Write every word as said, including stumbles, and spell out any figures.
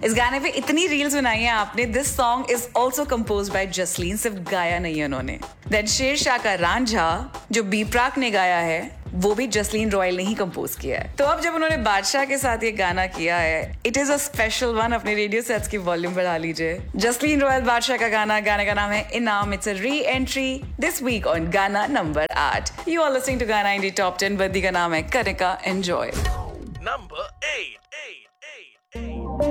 इस गाने पे इतनी रील्स बनाई हैं आपने. This song is also compose bye Jasleen, सिर्फ गाया नहीं है उन्होंने. देन शेरशाह का रांझा जो बी प्राक ने गाया है वो भी जसलीन रॉयल ने ही कंपोज किया है. तो अब जब उन्होंने बादशाह के साथ ये गाना किया है, it is a special one. अपने रेडियो सेट्स की वॉल्यूम बढ़ा लीजिए. जसलीन रॉयल, बादशाह का गाना. गाने का नाम है इनाम. It's a re entry this week on गाना नंबर आठ. यू आर लिसनिंग टू गाना इंडी टॉप टेन. बद्दी का नाम है कनिका. एंजॉय. Number eight.